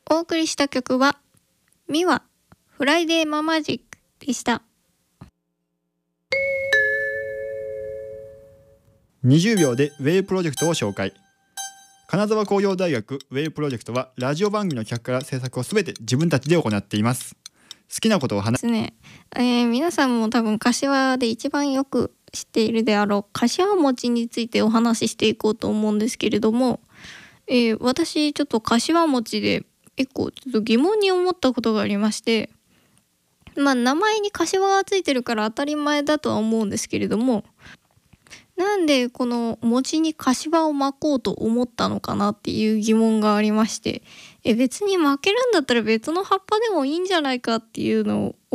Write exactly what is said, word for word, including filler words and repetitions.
お送りした曲はミワフライデーママジックでした。 にじゅうびょうでウェイプロジェクトを紹介。金沢工業大学ウェイプロジェクトはラジオ番組の企画から制作をすべて自分たちで行っています。好きなことを話すね、えー、皆さんも多分柏で一番よく知っているであろう柏餅についてお話ししていこうと思うんですけれども、えー、私ちょっと柏餅で結構ちょっと疑問に思ったことがありまして、まあ名前に柏がついてるから当たり前だとは思うんですけれども、なんでこの餅に柏を巻こうと思ったのかなっていう疑問がありまして、え別に巻けるんだったら別の葉っぱでもいいんじゃないかっていうのを